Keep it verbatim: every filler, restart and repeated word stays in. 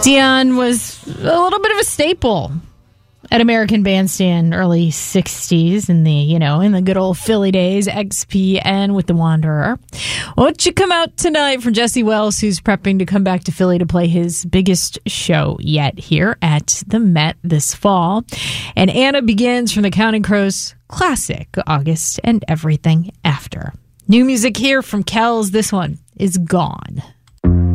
Dion was a little bit of a staple at American Bandstand early sixties in the, you know, in the good old Philly days, X P N with the Wanderer. Won't you come out tonight from Jesse Wells, who's prepping to come back to Philly to play his biggest show yet here at the Met this fall. And Anna begins from the Counting Crows classic, August and Everything After. New music here from Kells. This one is Gone.